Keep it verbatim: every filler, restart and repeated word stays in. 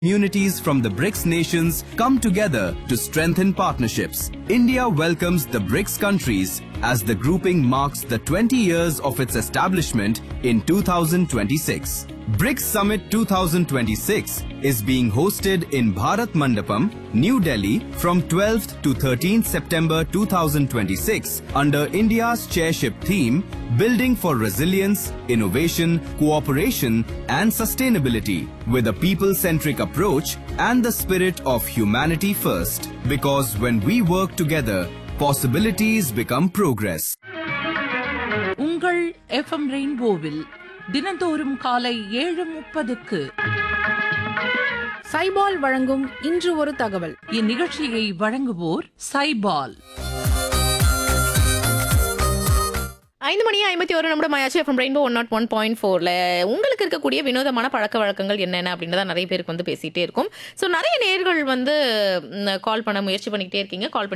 Communities from the BRICS nations come together to strengthen partnerships. India welcomes the BRICS countries as the grouping marks the twenty years of its establishment in two thousand twenty-six. BRICS Summit twenty twenty-six is being hosted in Bharat Mandapam, New Delhi from twelfth to thirteenth September two thousand twenty-six under India's chairship theme Building for Resilience, Innovation, Cooperation and Sustainability with a people-centric approach and the spirit of humanity first. Because when we work together, possibilities become progress. உங்கள் FM ரெயின்போவில் தினந்தோறும் காலை ஏழு முப்பதுக்கு சைபால் வழங்கும் இன்று ஒரு தகவல். இந்நிகழ்ச்சியை வழங்குவோர் சைபால். ஐந்து மணி ஐம்பத்தி ஒரு நிமிடம் ஆயாச்சு. FM rainbow one not one point ஃபோர்ல உங்களுக்கு இருக்கக்கூடிய வினோதமான பழக்க வழக்கங்கள் என்னென்ன அப்படின்றத நிறைய பேருக்கு வந்து பேசிட்டே இருக்கும். ஸோ நிறைய நேர்கள் வந்து கால் பண்ண முயற்சி பண்ணிக்கிட்டே இருக்கீங்க. கால் பண்ணி